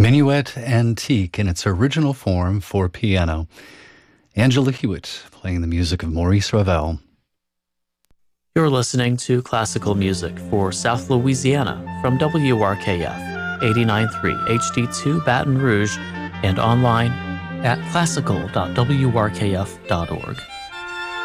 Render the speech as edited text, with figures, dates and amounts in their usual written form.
Minuet Antique in its original form for piano. Angela Hewitt playing the music of Maurice Ravel. You're listening to classical music for South Louisiana from WRKF 89.3 HD2 Baton Rouge and online at classical.wrkf.org.